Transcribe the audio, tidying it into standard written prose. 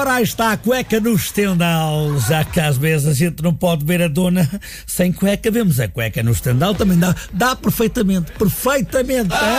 Ora, aí está a cueca no estendal. Já que às vezes a gente não pode ver a dona sem cueca, vemos a cueca no estendal, também dá perfeitamente.